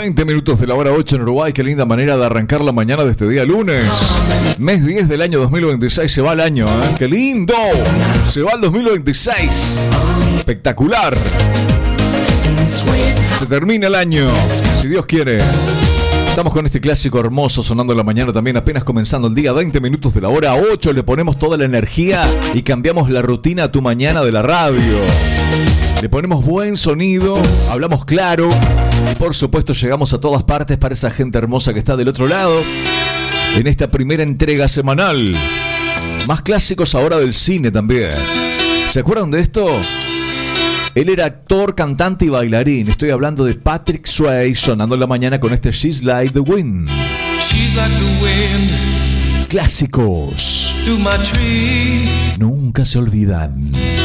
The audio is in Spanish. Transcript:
20 minutos de la hora 8 en Uruguay. Qué linda manera de arrancar la mañana de este día lunes. Mes 10 del año 2026. Se va el año, ¿eh? ¡Qué lindo! Se va el 2026. Espectacular. Se termina el año, si Dios quiere. Estamos con este clásico hermoso sonando en la mañana también, apenas comenzando el día. 20 minutos de la hora 8, le ponemos toda la energía y cambiamos la rutina a tu mañana de la radio. Le ponemos buen sonido, hablamos claro y por supuesto llegamos a todas partes para esa gente hermosa que está del otro lado en esta primera entrega semanal. Más clásicos ahora del cine también. ¿Se acuerdan de esto? Él era actor, cantante y bailarín. Estoy hablando de Patrick Swayze, sonando en la mañana con este She's Like the Wind. She's like the wind. Clásicos. Through my tree. Nunca se olvidan.